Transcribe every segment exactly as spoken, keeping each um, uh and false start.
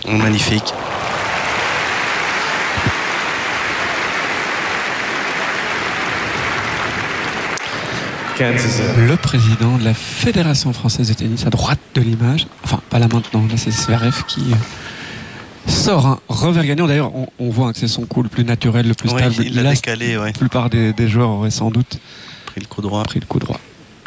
Magnifique. Le président de la Fédération française de tennis, à droite de l'image, enfin pas là maintenant, là c'est Zverev qui sort un revers gagnant. D'ailleurs on, on voit que c'est son coup le plus naturel, le plus stable. Oui, il l'a décalé, ouais. La plupart des, des joueurs auraient sans doute pris le coup droit. Pris le coup droit.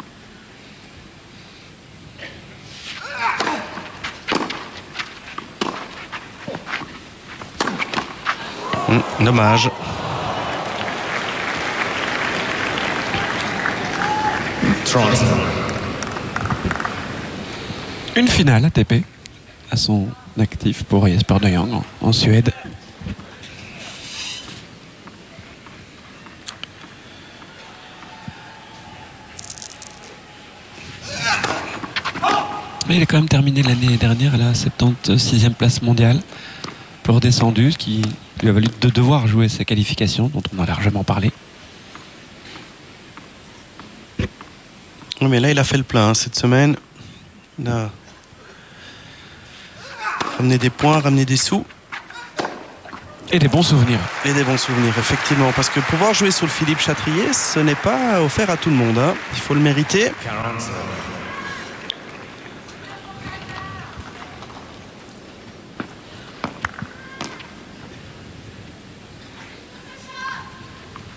Hum, dommage. Une finale A T P à son actif pour Jesper de Jong en, en Suède. Mais il a quand même terminé l'année dernière à la soixante-sixième place mondiale, peu redescendu, ce qui lui a valu de devoir jouer ses qualifications, dont on a largement parlé. Oui, mais là, il a fait le plein hein, cette semaine. Il a ramené des points, ramené des sous. Et des bons souvenirs. Et des bons souvenirs, effectivement. Parce que pouvoir jouer sur le Philippe Chatrier, ce n'est pas offert à tout le monde. Hein. Il faut le mériter.